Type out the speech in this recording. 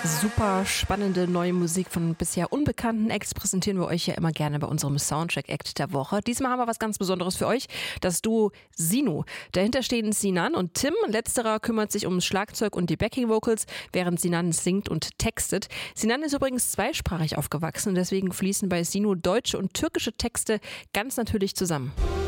Super spannende neue Musik von bisher unbekannten Acts präsentieren wir euch ja immer gerne bei unserem Soundcheck-Act der Woche. Diesmal haben wir was ganz Besonderes für euch, das Duo Sino. Dahinter stehen Sinan und Tim. Letzterer kümmert sich ums Schlagzeug und die Backing-Vocals, während Sinan singt und textet. Sinan ist übrigens zweisprachig aufgewachsen und deswegen fließen bei Sino deutsche und türkische Texte ganz natürlich zusammen.